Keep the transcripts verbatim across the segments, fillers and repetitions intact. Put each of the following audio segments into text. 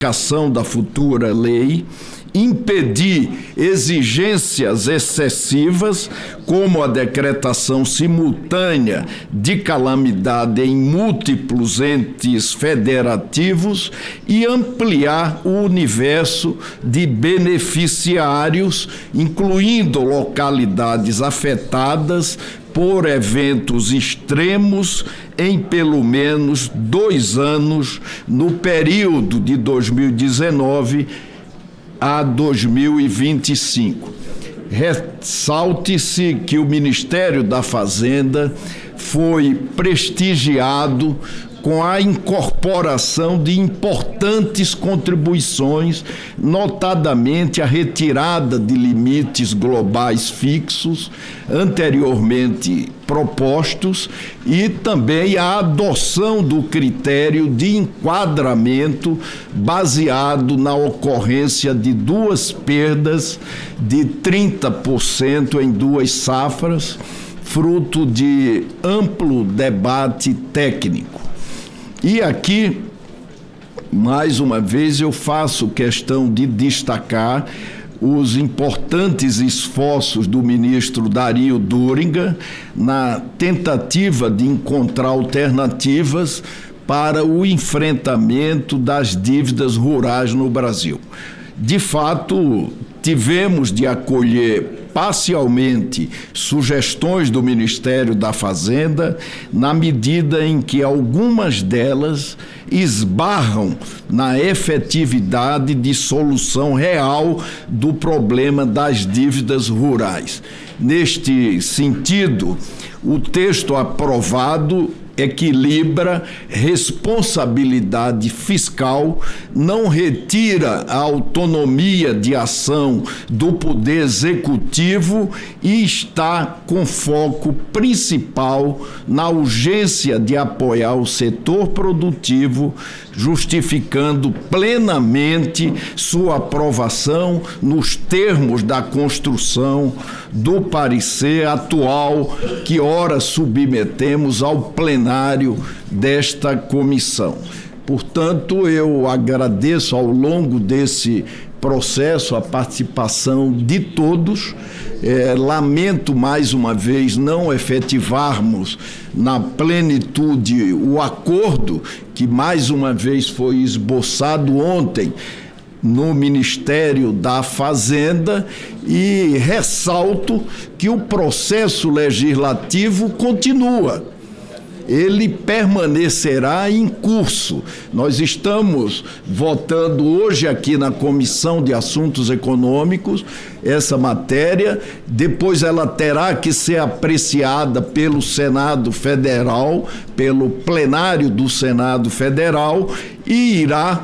da futura lei, impedir exigências excessivas, como a decretação simultânea de calamidade em múltiplos entes federativos, e ampliar o universo de beneficiários, incluindo localidades afetadas por eventos extremos em pelo menos dois anos no período de dois mil e dezenove a dois mil e vinte e cinco. Ressalte-se que o Ministério da Fazenda foi prestigiado com a incorporação de importantes contribuições, notadamente a retirada de limites globais fixos anteriormente propostos e também a adoção do critério de enquadramento baseado na ocorrência de duas perdas de trinta por cento em duas safras, fruto de amplo debate técnico. E aqui, mais uma vez, eu faço questão de destacar os importantes esforços do ministro Dario Duriga na tentativa de encontrar alternativas para o enfrentamento das dívidas rurais no Brasil. De fato, tivemos de acolher parcialmente sugestões do Ministério da Fazenda, na medida em que algumas delas esbarram na efetividade de solução real do problema das dívidas rurais. Neste sentido, o texto aprovado equilibra responsabilidade fiscal, não retira a autonomia de ação do Poder Executivo e está com foco principal na urgência de apoiar o setor produtivo, justificando plenamente sua aprovação nos termos da construção do parecer atual que ora submetemos ao plenário desta comissão. Portanto, eu agradeço ao longo desse processo a participação de todos. É, lamento mais uma vez não efetivarmos na plenitude o acordo que mais uma vez foi esboçado ontem no Ministério da Fazenda, e ressalto que o processo legislativo continua. Ele permanecerá em curso. Nós estamos votando hoje aqui na Comissão de Assuntos Econômicos essa matéria, depois ela terá que ser apreciada pelo Senado Federal, pelo plenário do Senado Federal, e irá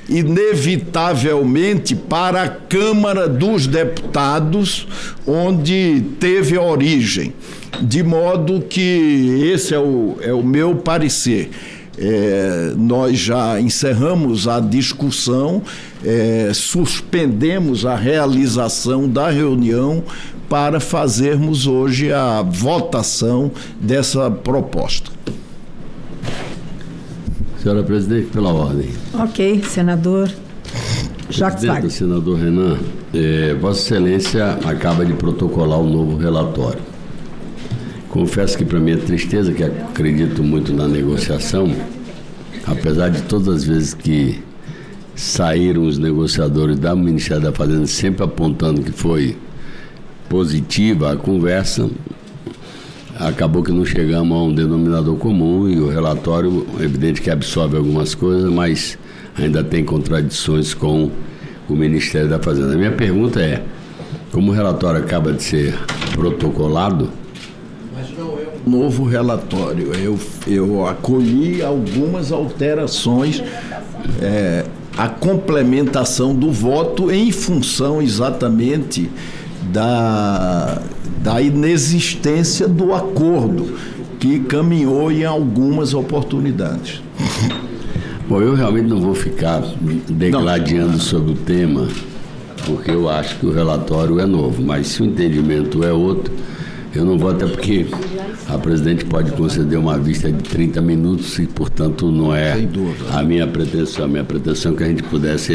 inevitavelmente para a Câmara dos Deputados, onde teve origem. De modo que esse é o, é o meu parecer. É, nós já encerramos a discussão, é, suspendemos a realização da reunião para fazermos hoje a votação dessa proposta. Senhora Presidente, pela ordem. Ok, senador Jacques Wagner. Senador Renan, é, Vossa Excelência acaba de protocolar um novo relatório. Confesso que para mim é tristeza, que acredito muito na negociação, apesar de todas as vezes que saíram os negociadores do Ministério da Fazenda sempre apontando que foi positiva a conversa, acabou que não chegamos a um denominador comum, e o relatório é evidente que absorve algumas coisas, mas ainda tem contradições com o Ministério da Fazenda. A minha pergunta é, como o relatório acaba de ser protocolado... Mas não é um novo relatório, eu, eu acolhi algumas alterações, é, a complementação do voto em função exatamente da... da inexistência do acordo, que caminhou em algumas oportunidades. Bom, eu realmente não vou ficar degladiando não. sobre o tema, porque eu acho que o relatório é novo, mas se o entendimento é outro, Eu não vou, até porque a presidente pode conceder uma vista de trinta minutos e, portanto, não é a minha pretensão. A minha pretensão é que a gente pudesse